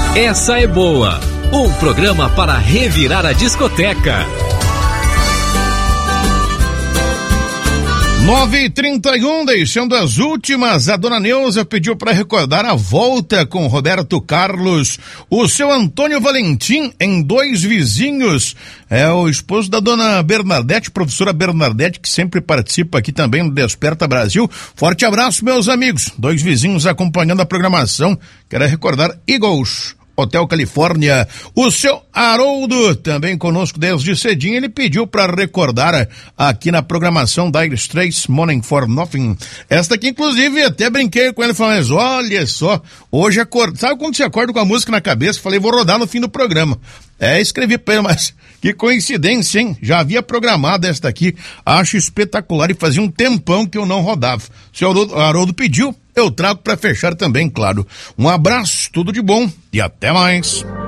Essa é boa. Um programa para revirar a discoteca. 9h31, deixando as últimas, a dona Neuza pediu para recordar a volta com Roberto Carlos, o seu Antônio Valentim em Dois Vizinhos, é o esposo da dona Bernadette, professora Bernadette, que sempre participa aqui também no Desperta Brasil. Forte abraço, meus amigos, Dois Vizinhos acompanhando a programação. Quero recordar Eagles, Hotel Califórnia. O seu Haroldo, também conosco desde cedinho, ele pediu para recordar aqui na programação Dire Straits, Money for Nothing. Esta aqui, inclusive, até brinquei com ele, falando, mas olha só, hoje sabe quando você acorda com a música na cabeça? Falei, vou rodar no fim do programa. Escrevi para ele, mas que coincidência, hein? Já havia programado esta aqui, acho espetacular e fazia um tempão que eu não rodava. O seu Haroldo pediu, eu trago para fechar também, claro. Um abraço, tudo de bom e até mais.